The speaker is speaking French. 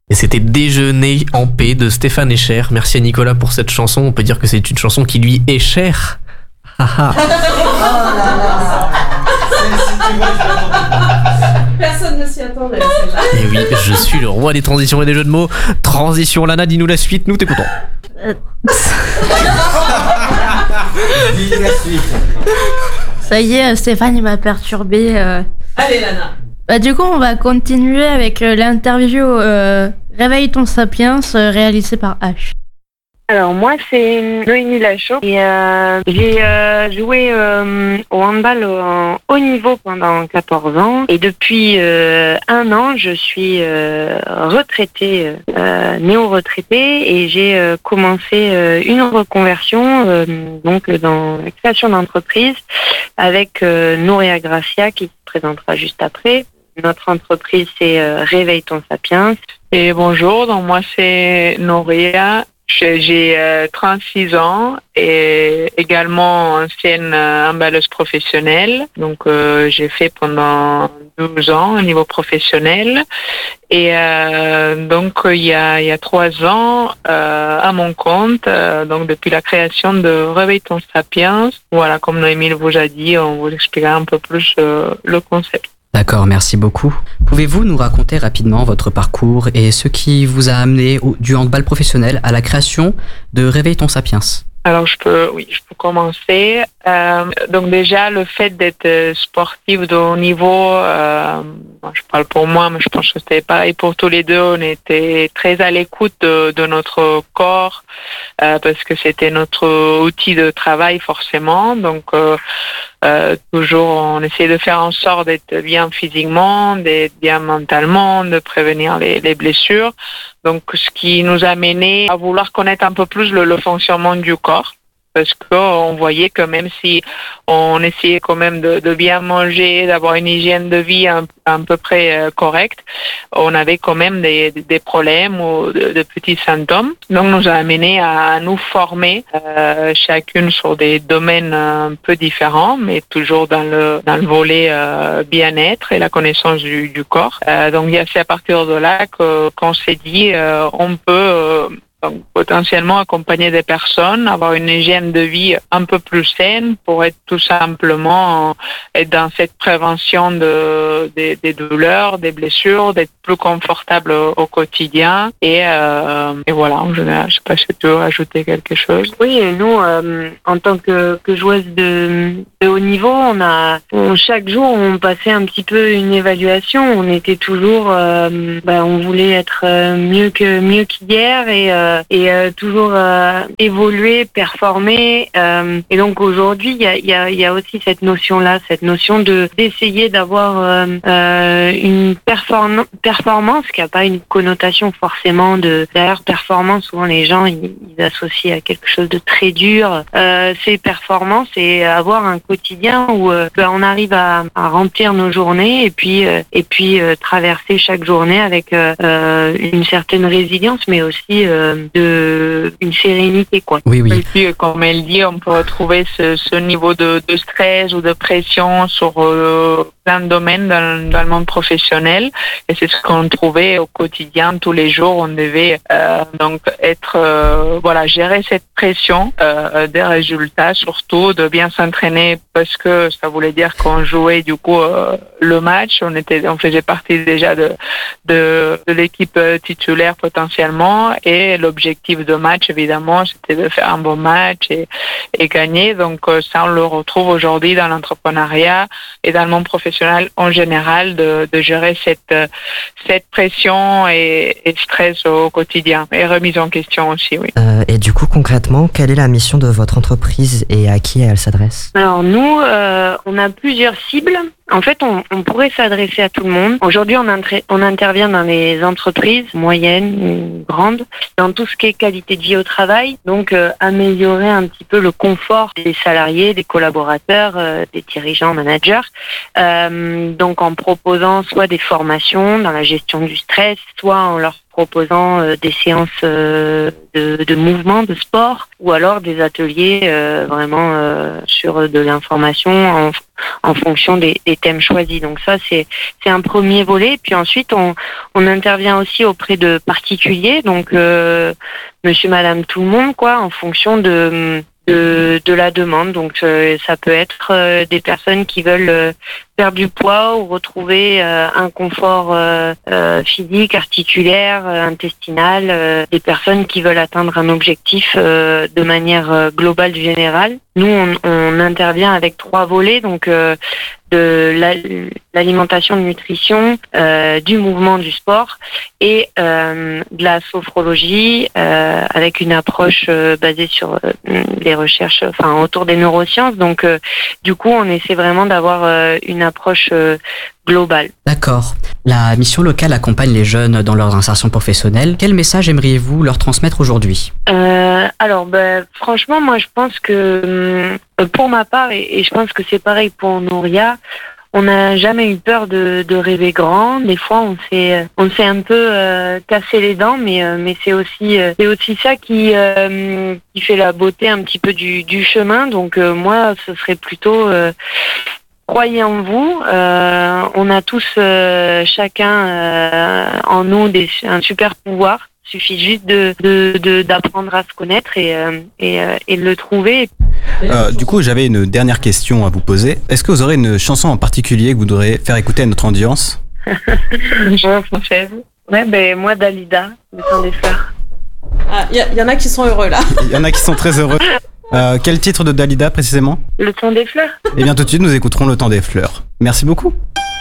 Et c'était Déjeuner en paix de Stéphane Escher. Merci à Nicolas pour cette chanson. On peut dire que c'est une chanson qui lui est chère. Personne ne s'y attendait, celle-là. Et oui, je suis le roi des transitions et des jeux de mots. Transition, Lana, dis-nous la suite, nous t'écoutons. Ça y est, Stéphane il m'a perturbé. Allez, Lana. Du coup, on va continuer avec l'interview Réveille ton sapiens réalisée par H. Alors moi c'est Noémie Lachaud et j'ai joué au handball en haut niveau pendant 14 ans et depuis 1 an je suis retraitée, néo-retraitée et j'ai commencé une reconversion donc dans la création d'entreprise avec Nouria Gracia qui se présentera juste après. Notre entreprise c'est Réveille ton sapiens. Et bonjour, donc moi c'est Nouria. J'ai 36 ans et également ancienne handballeuse professionnelle. Donc j'ai fait pendant 12 ans au niveau professionnel. Et donc il y a 3 ans à mon compte, donc depuis la création de Réveille ton sapiens. Voilà, comme Noémie vous a dit, on vous expliquera un peu plus le concept. D'accord, merci beaucoup. Pouvez-vous nous raconter rapidement votre parcours et ce qui vous a amené du handball professionnel à la création de Réveille ton sapiens ? Alors je peux commencer. Donc déjà le fait d'être sportif de haut niveau, je parle pour moi, mais je pense que c'était pareil pour tous les deux. On était très à l'écoute de notre corps parce que c'était notre outil de travail forcément. Donc toujours on essayait de faire en sorte d'être bien physiquement, d'être bien mentalement, de prévenir les blessures. Donc ce qui nous a mené à vouloir connaître un peu plus le fonctionnement du corps. Parce qu'on voyait que même si on essayait quand même de bien manger, d'avoir une hygiène de vie à peu près correcte, on avait quand même des problèmes ou de petits symptômes. Donc nous a amené à nous former chacune sur des domaines un peu différents, mais toujours dans le volet bien-être et la connaissance du corps. Donc c'est à partir de là qu'on s'est dit on peut donc, potentiellement accompagner des personnes, avoir une hygiène de vie un peu plus saine pour être tout simplement être dans cette prévention des douleurs, des blessures, d'être plus confortable au quotidien. Et voilà, en général, je sais pas si tu veux ajouter quelque chose. Oui, et nous, en tant que joueuse de haut niveau, chaque jour, on passait un petit peu une évaluation. On était toujours, on voulait être mieux qu'hier et toujours évoluer, performer. Et donc aujourd'hui, il y a aussi cette notion-là, cette notion d'essayer d'avoir une performance qui n'a pas une connotation forcément d'ailleurs performance. Souvent les gens ils associent à quelque chose de très dur. C'est performance et avoir un quotidien où on arrive à remplir nos journées et puis traverser chaque journée avec une certaine résilience, mais aussi une sérénité, quoi. Oui. Et puis, comme elle dit, on peut retrouver ce niveau de stress ou de pression sur plein de domaines dans le monde professionnel. Et c'est ce qu'on trouvait au quotidien, tous les jours. On devait donc gérer cette pression des résultats, surtout de bien s'entraîner parce que ça voulait dire qu'on jouait du coup le match. On faisait partie déjà de l'équipe titulaire potentiellement et l'objectif de match évidemment c'était de faire un bon match et gagner. Donc ça on le retrouve aujourd'hui dans l'entrepreneuriat et dans le monde professionnel en général de gérer cette pression et stress au quotidien et remise en question aussi, oui. Et du coup concrètement, quelle est la mission de votre entreprise et à qui elle s'adresse ? Alors nous, on a plusieurs cibles. En fait, on pourrait s'adresser à tout le monde. Aujourd'hui, on intervient dans les entreprises moyennes ou grandes, dans tout ce qui est qualité de vie au travail. Donc, améliorer un petit peu le confort des salariés, des collaborateurs, des dirigeants, managers. Donc, en proposant soit des formations dans la gestion du stress, soit en leur proposant des séances de mouvement, de sport, ou alors des ateliers vraiment sur de l'information en fonction des thèmes choisis. Donc ça, c'est un premier volet. Puis ensuite, on intervient aussi auprès de particuliers, donc monsieur, madame, tout le monde, quoi, en fonction de la demande. Donc ça peut être des personnes qui veulent perdre du poids ou retrouver un confort physique, articulaire, intestinal, des personnes qui veulent atteindre un objectif de manière globale, générale. Nous, on intervient avec 3 volets, donc de l'alimentation, de nutrition, du mouvement, du sport et de la sophrologie avec une approche basée sur les recherches, autour des neurosciences. Donc du coup, on essaie vraiment d'avoir une approche globale. D'accord. La mission locale accompagne les jeunes dans leur insertion professionnelle. Quel message aimeriez-vous leur transmettre aujourd'hui ? Alors, franchement, moi, je pense que pour ma part, et je pense que c'est pareil pour Nouria, on n'a jamais eu peur de rêver grand. Des fois, on s'est un peu cassé les dents, mais c'est aussi ça qui fait la beauté un petit peu du chemin. Donc moi, ce serait plutôt croyez en vous. On a tous chacun en nous un super pouvoir. Il suffit juste d'apprendre à se connaître et de le trouver. Du coup, j'avais une dernière question à vous poser. Est-ce que vous aurez une chanson en particulier que vous voudrez faire écouter à notre audience ? Ouais, moi, Dalida, Le temps des fleurs. Ah, y en a qui sont heureux là. Il y en a qui sont très heureux. Quel titre de Dalida précisément ? Le temps des fleurs. Eh bien tout de suite, nous écouterons Le temps des fleurs. Merci beaucoup.